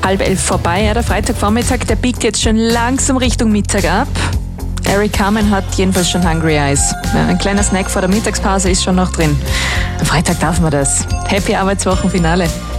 10:30 vorbei. Ja, der Freitagvormittag, der biegt jetzt schon langsam Richtung Mittag ab. Eric Carmen hat jedenfalls schon Hungry Eyes. Ja, ein kleiner Snack vor der Mittagspause ist schon noch drin. Am Freitag darf man das. Happy Arbeitswochenfinale.